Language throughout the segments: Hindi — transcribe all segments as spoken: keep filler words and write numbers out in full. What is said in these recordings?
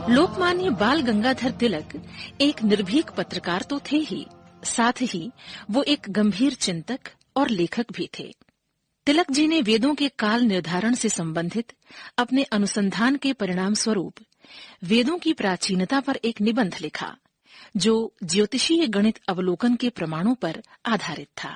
लोकमान्य बाल गंगाधर तिलक एक निर्भीक पत्रकार तो थे ही, साथ ही वो एक गंभीर चिंतक और लेखक भी थे। तिलक जी ने वेदों के काल निर्धारण से संबंधित अपने अनुसंधान के परिणाम स्वरूप वेदों की प्राचीनता पर एक निबंध लिखा, जो ज्योतिषीय गणित अवलोकन के प्रमाणों पर आधारित था।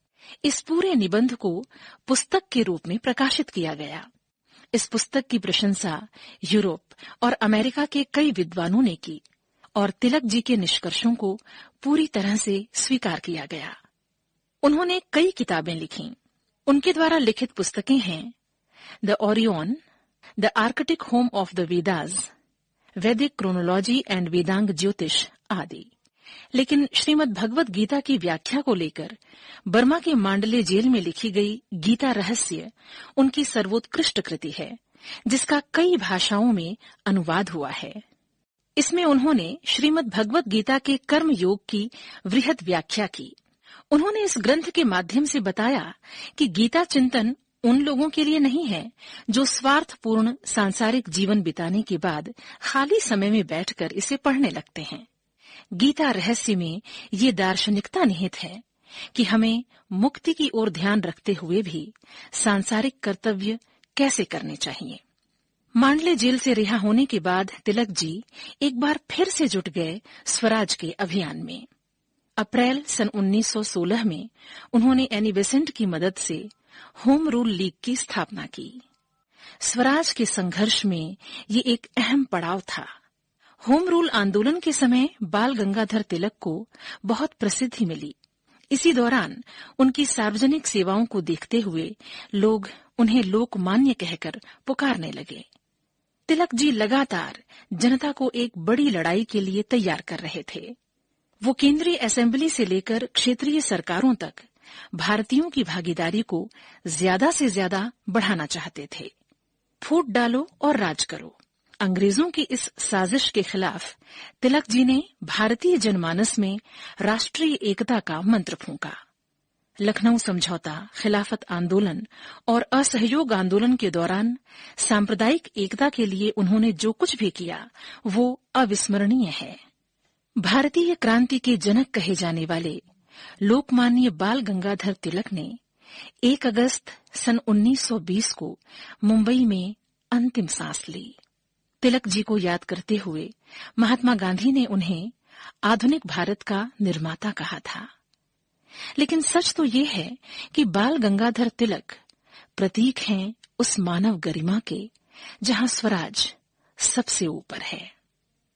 इस पूरे निबंध को पुस्तक के रूप में प्रकाशित किया गया। इस पुस्तक की प्रशंसा यूरोप और अमेरिका के कई विद्वानों ने की और तिलक जी के निष्कर्षों को पूरी तरह से स्वीकार किया गया। उन्होंने कई किताबें लिखीं। उनके द्वारा लिखित पुस्तकें हैं the Orion, the Arctic home of the Vedas, वैदिक क्रोनोलॉजी एंड वेदांग ज्योतिष आदि। लेकिन श्रीमद् भगवत गीता की व्याख्या को लेकर बर्मा के मांडले जेल में लिखी गई गीता रहस्य उनकी सर्वोत्कृष्ट कृति है, जिसका कई भाषाओं में अनुवाद हुआ है। इसमें उन्होंने श्रीमद् भगवत गीता के कर्म योग की वृहद व्याख्या की। उन्होंने इस ग्रंथ के माध्यम से बताया कि गीता चिंतन उन लोगों के लिए नहीं है जो स्वार्थपूर्ण सांसारिक जीवन बिताने के बाद खाली समय में बैठकर इसे पढ़ने लगते हैं। गीता रहस्य में ये दार्शनिकता निहित है कि हमें मुक्ति की ओर ध्यान रखते हुए भी सांसारिक कर्तव्य कैसे करने चाहिए। मांडले जेल से रिहा होने के बाद तिलक जी एक बार फिर से जुट गए स्वराज के अभियान में। अप्रैल सन उन्नीस सौ सोलह में उन्होंने एनी बेसेंट की मदद से होम रूल लीग की स्थापना की। स्वराज के संघर्ष में ये एक अहम पड़ाव था। होम रूल आंदोलन के समय बाल गंगाधर तिलक को बहुत प्रसिद्धि मिली। इसी दौरान उनकी सार्वजनिक सेवाओं को देखते हुए लोग उन्हें लोकमान्य कहकर पुकारने लगे। तिलक जी लगातार जनता को एक बड़ी लड़ाई के लिए तैयार कर रहे थे। वो केंद्रीय असेंबली से लेकर क्षेत्रीय सरकारों तक भारतीयों की भागीदारी को ज्यादा से ज्यादा बढ़ाना चाहते थे। फूट डालो और राज करो, अंग्रेजों की इस साजिश के खिलाफ तिलक जी ने भारतीय जनमानस में राष्ट्रीय एकता का मंत्र फूंका। लखनऊ समझौता, खिलाफत आंदोलन और असहयोग आंदोलन के दौरान सांप्रदायिक एकता के लिए उन्होंने जो कुछ भी किया वो अविस्मरणीय है। भारतीय क्रांति के जनक कहे जाने वाले लोकमान्य बाल गंगाधर तिलक ने एक अगस्त सन उन्नीस सौ बीस को मुंबई में अंतिम सांस ली। तिलक जी को याद करते हुए महात्मा गांधी ने उन्हें आधुनिक भारत का निर्माता कहा था। लेकिन सच तो ये है कि बाल गंगाधर तिलक प्रतीक हैं उस मानव गरिमा के जहां स्वराज सबसे ऊपर है।